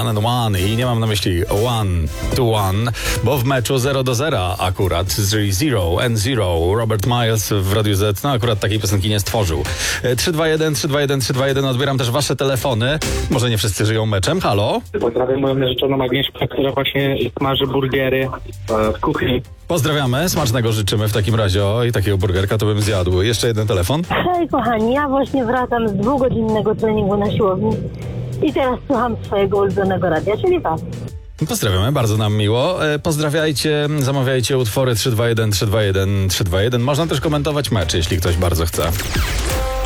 one and one i nie mam na myśli 1-1, bo w meczu 0-0 akurat, czyli 0 and 0, Robert Miles w Radiu Z, no akurat takiej piosenki nie stworzył. 321, 321, 321, odbieram też wasze telefony, może nie wszyscy żyją meczem, halo? Pozdrawiam moją narzeczoną Agnieszkę, która właśnie smaży burgery w kuchni. Pozdrawiamy, smacznego życzymy w takim razie, i takiego burgerka to bym zjadł. Jeszcze jeden telefon. Hej kochani, ja właśnie wracam z 2-godzinnego treningu na siłowni i teraz słucham swojego ulubionego radia, czyli was. Pozdrawiamy, bardzo nam miło. Pozdrawiajcie, zamawiajcie utwory 321, 321, 321. Można też komentować mecz, jeśli ktoś bardzo chce.